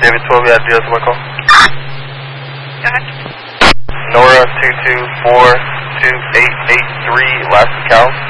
David 12, yeah, deal with my call. Go ahead. Nora 2242883, last account.